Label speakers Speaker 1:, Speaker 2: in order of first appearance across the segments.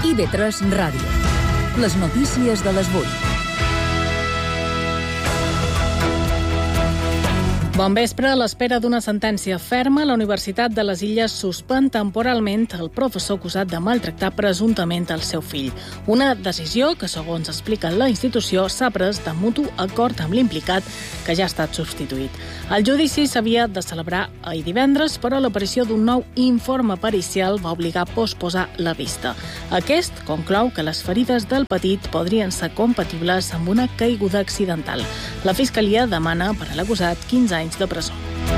Speaker 1: IB3 Ràdio. Les notícies de les 8.
Speaker 2: Bon vespre. A l'espera d'una sentència ferma, la Universitat de les Illes suspèn temporalment el professor acusat de maltractar presumptament el seu fill. Una decisió que, segons explica la institució, s'ha pres de mutu acord amb l'implicat, que ja ha estat substituït. El judici s'havia de celebrar ahir divendres, però l'aparició d'un nou informe pericial va obligar a posposar la vista. Aquest conclou que les ferides del petit podrien ser compatibles amb una caiguda accidental. La Fiscalia demana per a l'acusat 15 anys de presó.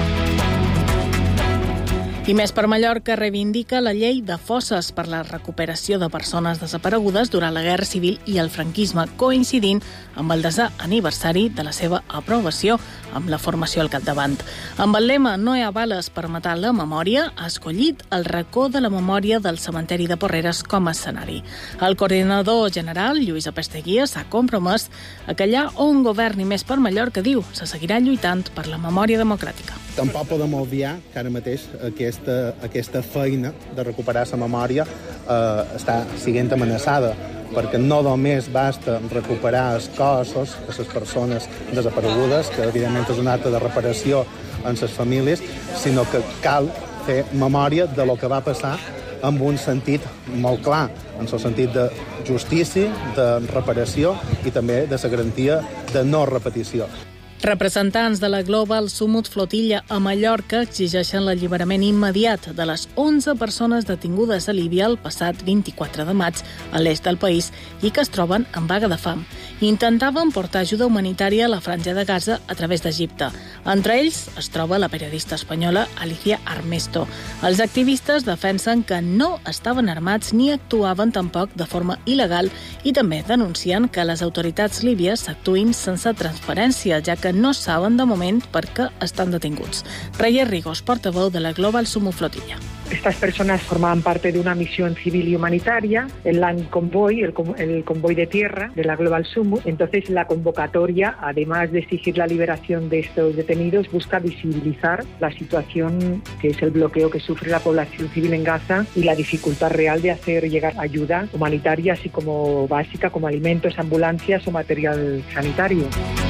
Speaker 2: I Més per Mallorca reivindica la llei de fosses per la recuperació de persones desaparegudes durant la Guerra Civil i el franquisme, coincidint amb el 10è aniversari de la seva aprovació, amb la formació al capdavant. Amb el lema "No hi ha bales per matar la memòria", ha escollit el racó de la memòria del cementeri de Porreres com a escenari. El coordinador general, Lluís Apesteguia, s'ha compromès a que allà on governi Més per Mallorca, diu, se seguirà lluitant per la memòria democràtica.
Speaker 3: Tampoc podem obviar que ara mateix aquesta feina de recuperar la memòria està sent amenaçada, perquè no només basta recuperar els cossos de les persones desaparegudes, que evidentment és un acte de reparació en les famílies, sinó que cal fer memòria de lo que va passar amb un sentit molt clar, en el sentit de justícia, de reparació i també de la garantia de no repetició.
Speaker 2: Representants de la Global Sumut Flotilla a Mallorca exigeixen l'alliberament immediat de les 11 persones detingudes a Líbia el passat 24 de maig a l'est del país i que es troben en vaga de fam. Intentaven portar ajuda humanitària a la Franja de Gaza a través d'Egipte. Entre ells es troba la periodista espanyola Alicia Armesto. Els activistes defensen que no estaven armats ni actuaven tampoc de forma il·legal i també denuncien que les autoritats líbies actuïn sense transparència, ja que no saben de moment per què estan detinguts. Reyes Rigos, portaveu de la Global Sumut Flotilla.
Speaker 4: Estas personas formaban parte de una misión civil y humanitaria, el Land Convoy, el convoy de tierra de la Global Sumut. Entonces, la convocatoria, además de exigir la liberación de estos detenidos, busca visibilizar la situación que es el bloqueo que sufre la población civil en Gaza y la dificultad real de hacer llegar ayuda humanitaria, así como básica, como alimentos, ambulancias o material sanitario.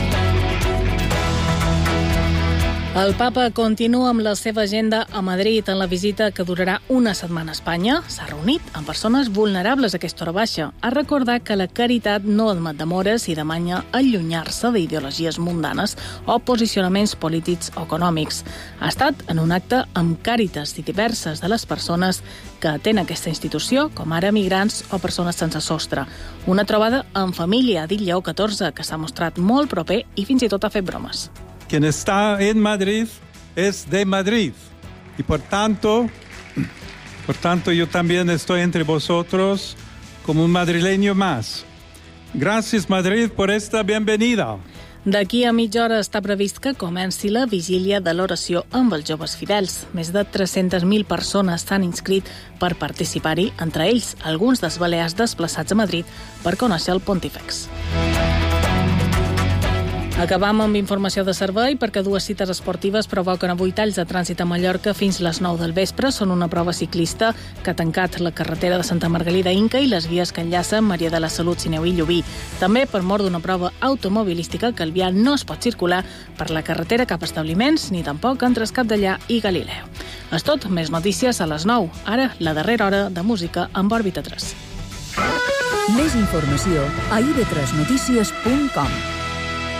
Speaker 2: El papa continua amb la seva agenda a Madrid en la visita que durarà una setmana a Espanya. S'ha reunit amb persones vulnerables a aquesta hora baixa. Ha recordat que la caritat no admet demores i demana allunyar-se d'ideologies mundanes o posicionaments polítics o econòmics. Ha estat en un acte amb Càritas i diverses de les persones que atenen aquesta institució, com ara migrants o persones sense sostre. Una trobada en família, ha dit Lleó XIV, que s'ha mostrat molt proper i fins i tot ha fet bromes.
Speaker 5: Quien está en Madrid es de Madrid y por tanto yo también estoy entre vosotros como un madrileño más. Gracias, Madrid, por esta bienvenida.
Speaker 2: D'aquí a mitja hora està previst que comenci la vigília de l'oració amb els joves fidels. Més de 300.000 persones s'han inscrit per participar-hi, entre ells alguns dels balears desplaçats a Madrid per conèixer el Pontífex. Acabam amb informació de servei perquè dues cites esportives provoquen avui talls de trànsit a Mallorca fins les 9 del vespre. Són una prova ciclista que ha tancat la carretera de Santa Margalida Inca i les vies que enllacen Maria de la Salut, Sineu i Llubí. També per mort d'una prova automobilística que el vial no es pot circular per la carretera cap a establiments ni tampoc entre Escapdellà i Galileu. És tot, més notícies a les 9. Ara, la darrera hora de música amb Òrbita 3.
Speaker 1: Més informació a ib3notícies.com.